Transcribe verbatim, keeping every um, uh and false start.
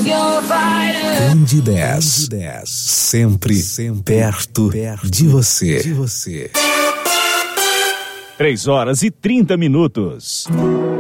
Conde dez. Sempre, sempre perto, perto de você. De você. Três horas e trinta minutos.